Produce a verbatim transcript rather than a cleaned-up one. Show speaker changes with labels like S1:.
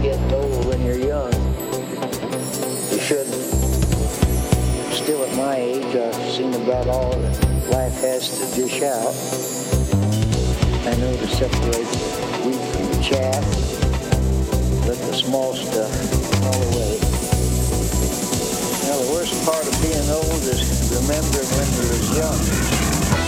S1: getting old when you're young. You shouldn't. Still at my age, I've seen about all that life has to dish out. I know to separate the wheat from the chaff, let the small stuff fall away. Now the worst part of being old is remembering when we was young.